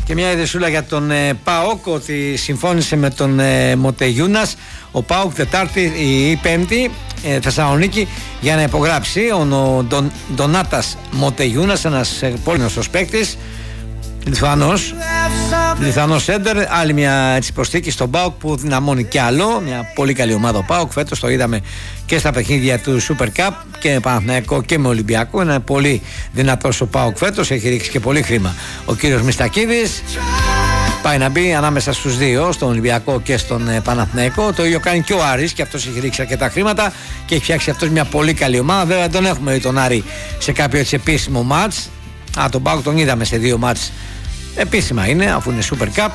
Και μια ειδησούλα για τον ΠΑΟΚ, ότι συμφώνησε με τον Μοτεγιούνας ο ΠΑΟΚ Τετάρτη ή Πέμπτη Θεσσαλονίκη για να υπογράψει ο Ντονάτας Μοτεγιούνας, ένας πολύ γνωστός παίκτης, Λιθουανός σέντερ. Άλλη μια προσθήκη στον ΠΑΟΚ που δυναμώνει κι άλλο. Μια πολύ καλή ομάδα ο ΠΑΟΚ φέτος, το είδαμε και στα παιχνίδια του Super Cup και με Παναθηναϊκό και με Ολυμπιακό. Είναι πολύ δυνατός ο ΠΑΟΚ φέτος, έχει ρίξει και πολύ χρήμα ο κύριος Μιστακίδης. Πάει να μπει ανάμεσα στους δύο, στον Ολυμπιακό και στον Παναθηναϊκό. Το ίδιο κάνει και ο Άρης, και αυτός έχει ρίξει αρκετά χρήματα και έχει φτιάξει αυτός μια πολύ καλή ομάδα. Βέβαια τον έχουμε τον Άρη σε κάποιο έτσι επίσημο μάτς. Τον ΠΑΟΚ τον είδαμε σε 2 μάτς. Επίσημα είναι, αφού είναι Super Cup.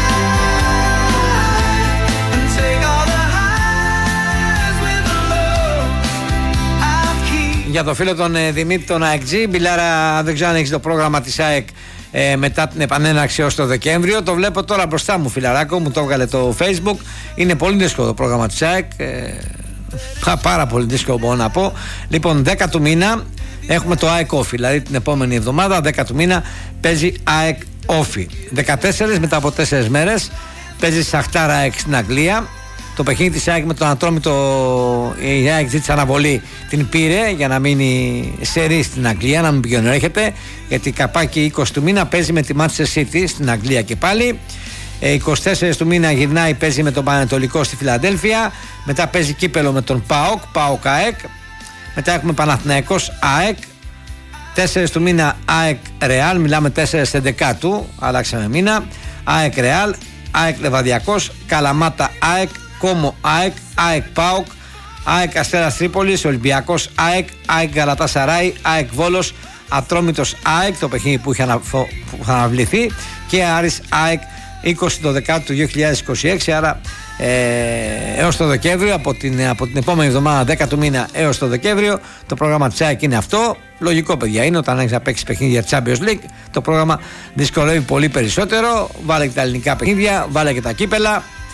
Για το φίλο τον Δημήτρη τον ΑΕΚΤΖ, Μπιλάρα, δεν ξέρω αν έχεις το πρόγραμμα της ΑΕΚ μετά την επανέναρξη ως το Δεκέμβριο. Το βλέπω τώρα μπροστά μου, φιλαράκο, μου το έβγαλε το Facebook. Είναι πολύ δύσκολο το πρόγραμμα της ΑΕΚ, πάρα πολύ δύσκολο μπορώ να πω. Λοιπόν, 10 του μήνα έχουμε το ΑΕΚ Όφι, δηλαδή την επόμενη εβδομάδα 10 του μήνα παίζει ΑΕΚ Όφι. 14 μετά από 4 μέρες παίζει Σαχτάρ ΑΕΚ στην Αγγλία. Το παιχνίδι της ΑΕΚ με τον Ατρόμητο, η ΑΕΚ ζήτησε αναβολή, την πήρε για να μείνει σερί στην Αγγλία, να μην πηγαίνει έρχεται, γιατί καπάκι 20 του μήνα παίζει με τη Manchester City στην Αγγλία και πάλι. 24 του μήνα γυρνάει, παίζει με τον Πανετολικό στη Φιλαδέλφια. Μετά παίζει κύπελο με τον ΠΑΟΚ ΑΕΚ. Μετά έχουμε Παναθηναϊκός ΑΕΚ. 4 του μήνα ΑΕΚ Ρεάλ, μιλάμε 4 11 αλλάξαμε μήνα. ΑΕΚ Ρεάλ, ΑΕΚ Λεβαδιακός, Καλαμάτα ΑΕΚ, Κόμο ΑΕΚ, ΑΕΚ ΠΑΟΚ, ΑΕΚ Αστέρας Τρίπολης, Ολυμπιακός ΑΕΚ, ΑΕΚ Γαλατασαράι, ΑΕΚ Βόλος, Ατρόμητος ΑΕΚ, το παιχνίδι που είχε αναβληθεί, και Άρης ΑΕΚ 20 το Δεκάτου του 2026, άρα έως το Δεκέμβριο, από την επόμενη εβδομάδα 10 του μήνα έως το Δεκέμβριο το πρόγραμμα της ΑΕΚ είναι αυτό. Λογικό, παιδιά, είναι όταν έχεις να παίξεις παιχνίδια Champions League, το πρόγραμμα δυσκολεύει πολύ περισσότερο. Βάλε και τα ελληνικά παιχνίδια, βάλε και τα κύπελα.